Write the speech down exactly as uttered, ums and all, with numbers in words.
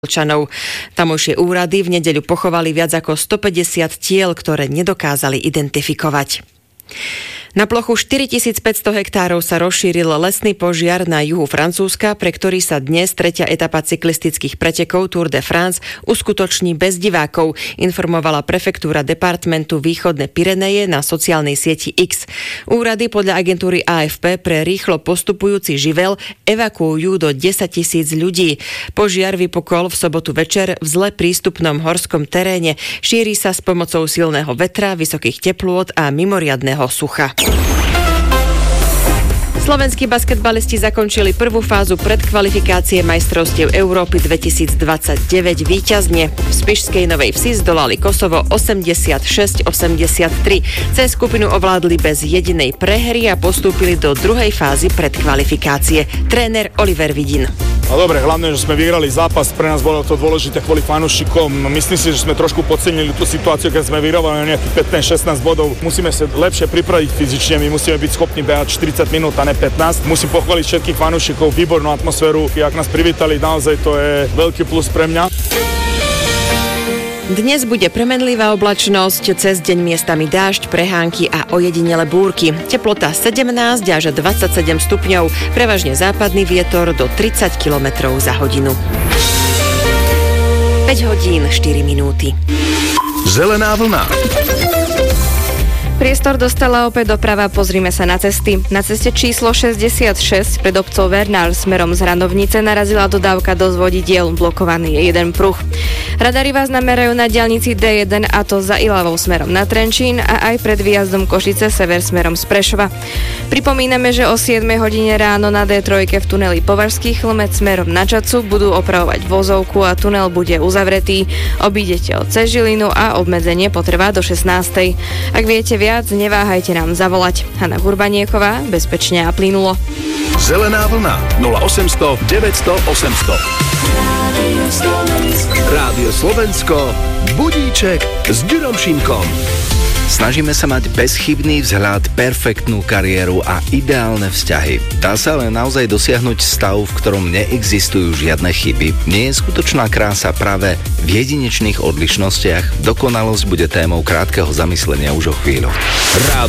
občanov. Tamojšie úrady v nedeľu pochovali viac ako stopäťdesiat tiel, ktoré nedokázali identifikovať. Na plochu štyritisícpäťsto hektárov sa rozšíril lesný požiar na juhu Francúzska, pre ktorý sa dnes tretia etapa cyklistických pretekov Tour de France uskutoční bez divákov, informovala prefektúra departmentu Východné Pyreneje na sociálnej sieti X. Úrady podľa agentúry á ef pé pre rýchlo postupujúci živel evakuujú do desaťtisíc ľudí. Požiar vypukol v sobotu večer v zle prístupnom horskom teréne. Šíri sa s pomocou silného vetra, vysokých teplôt a mimoriadneho sucha. Slovenskí basketbalisti zakončili prvú fázu predkvalifikácie majstrovstiev Európy dvetisícdvadsaťdeväť víťazne. V Spišskej Novej Vsi zdolali Kosovo osemdesiatšesť osemdesiattri. Cez skupinu ovládli bez jedinej prehry a postúpili do druhej fázy predkvalifikácie. Tréner Oliver Vidin. No dobre, hlavne, že sme vyhrali zápas, pre nás bolo to dôležité kvôli fanúšikom. Myslím si, že sme trošku podcenili tú situáciu, keď sme vyhrávali nejakých pätnásť šestnásť bodov. Musíme sa lepšie pripraviť fyzične, my musíme byť schopní behať štyridsať minút a ne pätnásť. Musím pochváliť všetkých fanúšikov, výbornú atmosféru. Jak nás privítali, naozaj to je veľký plus pre mňa. Dnes bude premenlivá oblačnosť, cez deň miestami dážď, prehánky a ojedinele búrky. Teplota sedemnásť až dvadsaťsedem stupňov, prevažne západný vietor do tridsať kilometrov za hodinu. päť hodín štyri minúty. Zelená vlna. Priestor dostala opäť doprava, pozrime sa na cesty. Na ceste číslo šesťdesiatšesť pred obcov Vernál smerom z Hranovnice narazila dodávka do zvodidiel, blokovaný je jeden pruh. Radary vás namerajú na diaľnici dé jeden, a to za Ilavou smerom na Trenčín a aj pred výjazdom Košice sever smerom z Prešova. Pripomíname, že o siedmej hodine ráno na dé tri v tuneli Považský Chlmec smerom na Čacu budú opravovať vozovku a tunel bude uzavretý. Obídete od cez Žilinu a obmedzenie potrvá do šestnástej. Ak viete viac, neváhajte nám zavolať. Hanna Gurbanieková, bezpečne a plynulo. Zelená vlna nula osemsto deväťsto osemsto. Rádio Slovensko, budíček s Ďurom Šimkom. Snažíme sa mať bezchybný vzhľad, perfektnú kariéru a ideálne vzťahy. Dá sa ale naozaj dosiahnuť stav, v ktorom neexistujú žiadne chyby. Nie je skutočná krása práve v jedinečných odlišnostiach? Dokonalosť bude témou krátkeho zamyslenia už o chvíľu.